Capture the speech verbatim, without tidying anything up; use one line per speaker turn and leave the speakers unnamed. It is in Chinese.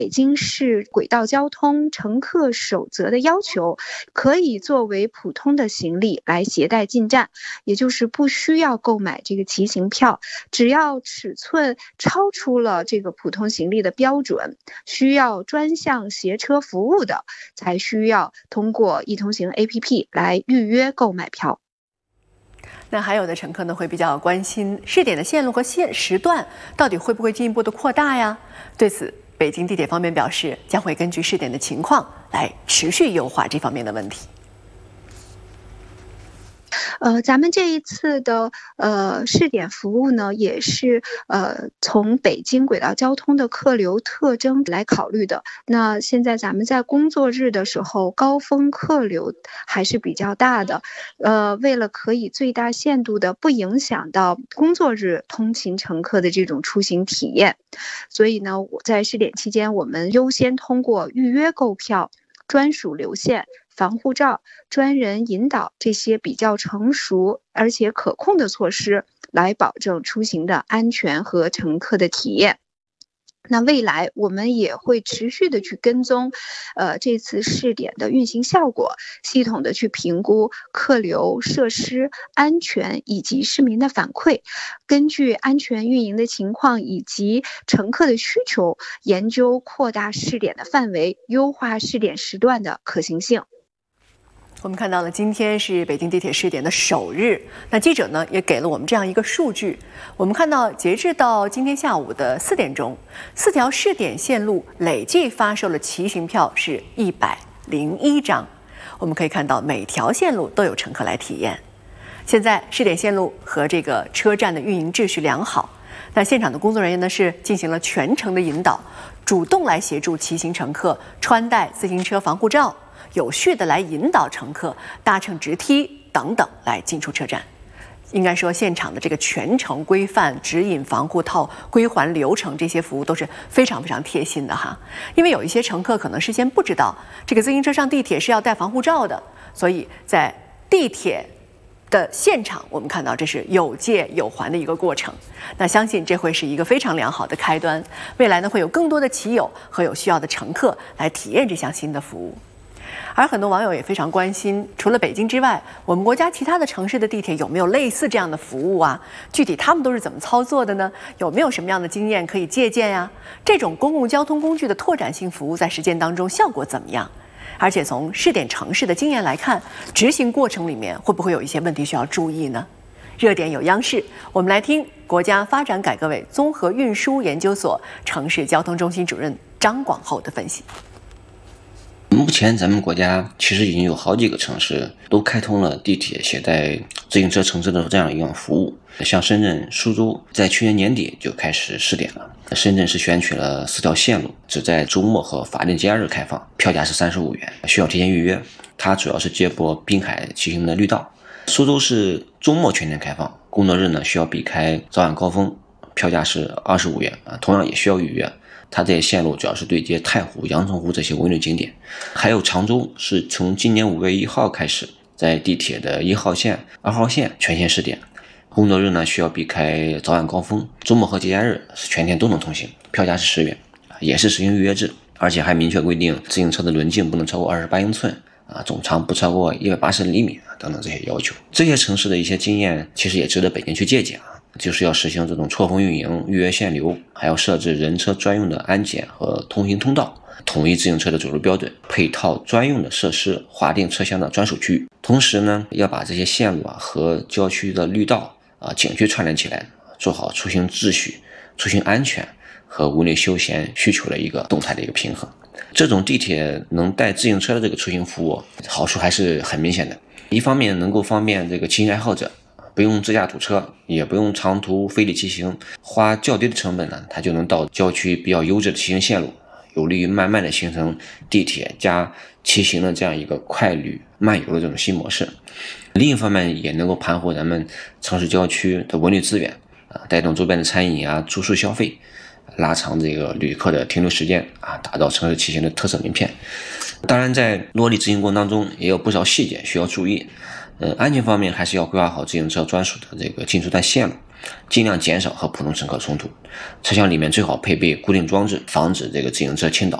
北京市轨道交通乘客守则的要求，可以作为普通的行李来携带进站，也就是不需要购买这个骑行票，只要尺寸超出了这个普通行李的标准，需要专项携车服务的，才需要通过易通行 A P P 来预约购买票。
那还有的乘客呢会比较关心试点的线路和线时段到底会不会进一步的扩大呀？对此，北京地铁方面表示，将会根据试点的情况来持续优化这方面的问题。
呃，咱们这一次的呃试点服务呢，也是呃从北京轨道交通的客流特征来考虑的。那现在咱们在工作日的时候，高峰客流还是比较大的。呃，为了可以最大限度的不影响到工作日通勤乘客的这种出行体验，所以呢，我在试点期间，我们优先通过预约购票、专属流线、防护罩、专人引导这些比较成熟而且可控的措施，来保证出行的安全和乘客的体验。那未来我们也会持续的去跟踪，呃，这次试点的运行效果，系统的去评估客流、设施安全以及市民的反馈，根据安全运营的情况以及乘客的需求，研究扩大试点的范围，优化试点时段的可行性。
我们看到了今天是北京地铁试点的首日，那记者呢也给了我们这样一个数据，我们看到截至到今天下午的四点钟，四条试点线路累计发售了骑行票是一百零一张，我们可以看到每条线路都有乘客来体验。现在试点线路和这个车站的运营秩序良好，那现场的工作人员呢是进行了全程的引导，主动来协助骑行乘客穿戴自行车防护罩，有序的来引导乘客搭乘直梯等等来进出车站。应该说现场的这个全程规范、指引、防护套、归还流程这些服务都是非常非常贴心的哈。因为有一些乘客可能事先不知道这个自行车上地铁是要带防护罩的，所以在地铁的现场我们看到这是有借有还的一个过程。那相信这会是一个非常良好的开端，未来呢会有更多的骑友和有需要的乘客来体验这项新的服务。而很多网友也非常关心，除了北京之外，我们国家其他的城市的地铁有没有类似这样的服务啊？具体他们都是怎么操作的呢？有没有什么样的经验可以借鉴呀？这种公共交通工具的拓展性服务在实践当中效果怎么样？而且从试点城市的经验来看，执行过程里面会不会有一些问题需要注意呢？热点有央视，我们来听国家发展改革委综合运输研究所城市交通中心主任张广厚的分析。
目前咱们国家其实已经有好几个城市都开通了地铁携带自行车乘车的这样一样服务，像深圳、苏州在去年年底就开始试点了。深圳是选取了四条线路，只在周末和法定节假日开放，票价是三十五元，需要提前预约。它主要是接驳滨海骑行的绿道。苏州是周末全天开放，工作日呢需要避开早晚高峰，票价是二十五元，同样也需要预约。它这些线路主要是对接太湖、阳澄湖这些文旅景点。还有常州是从今年五月一号开始，在地铁的一号线、二号线全线试点，工作日呢需要避开早晚高峰，周末和节假日全天都能通行，票价是十元，也是实行预约制，而且还明确规定自行车的轮径不能超过二十八英寸啊，总长不超过一百八十厘米等等这些要求。这些城市的一些经验其实也值得北京去借鉴啊。就是要实行这种错峰运营、预约限流，还要设置人车专用的安检和通行通道，统一自行车的走路标准，配套专用的设施，划定车厢的专属区域。同时呢，要把这些线路啊和郊区的绿道啊、景区串联起来，做好出行秩序、出行安全和文旅休闲需求的一个动态的一个平衡。这种地铁能带自行车的这个出行服务，好处还是很明显的。一方面能够方便这个骑行爱好者，不用自驾堵车，也不用长途费力骑行，花较低的成本呢，它就能到郊区比较优质的骑行线路，有利于慢慢的形成地铁加骑行的这样一个快旅漫游的这种新模式。另一方面也能够盘活咱们城市郊区的文旅资源啊，带动周边的餐饮啊、住宿消费，拉长这个旅客的停留时间啊，打造城市骑行的特色名片。当然在落地执行过程当中也有不少细节需要注意。呃，安全方面还是要规划好自行车专属的这个进出站线路， 尽量减少和普通乘客冲突。车厢里面最好配备固定装置，防止这个自行车倾倒。